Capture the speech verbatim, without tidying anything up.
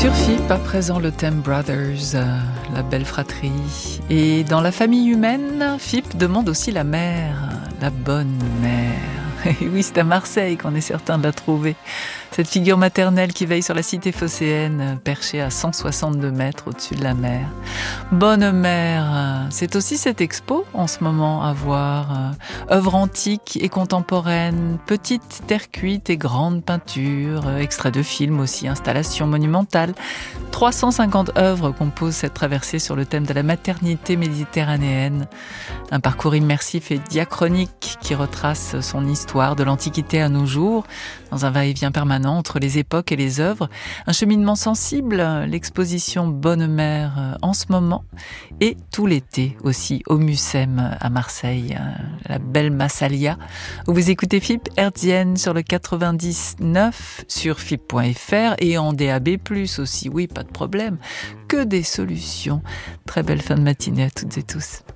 Sur F I P, à présent le thème Brothers, euh, la belle fratrie. Et dans la famille humaine, F I P demande aussi la mère, la bonne mère. Et oui, c'est à Marseille qu'on est certain de la trouver. Cette figure maternelle qui veille sur la cité phocéenne, perchée à cent soixante-deux mètres au-dessus de la mer. Bonne mère, c'est aussi cette expo en ce moment à voir. Œuvres antiques et contemporaines, petites terres cuites et grandes peintures, extraits de films aussi, installations monumentales. trois cent cinquante œuvres composent cette traversée sur le thème de la maternité méditerranéenne. Un parcours immersif et diachronique qui retrace son histoire de l'Antiquité à nos jours, dans un va-et-vient permanent entre les époques et les œuvres. Un cheminement sensible, l'exposition Bonne Mère en ce moment, et tout l'été aussi au Mucem à Marseille, la belle Massalia, où vous écoutez F I P hertzienne sur le quatre-vingt-dix-neuf, sur F I P point F R et en D A B plus aussi, oui, pas de problème, que des solutions. Très belle fin de matinée à toutes et tous.